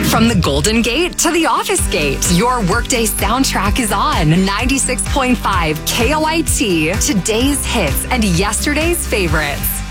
From the Golden Gate to the Office Gate, your workday soundtrack is on 96.5 KOIT, today's hits and yesterday's favorites.